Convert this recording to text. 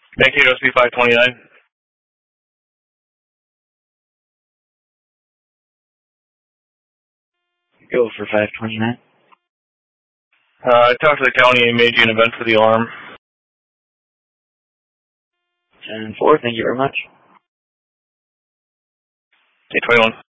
Make OSB 529. Go for 529. I talked to the county and made you an event for the alarm. 10-4, thank you very much. 821.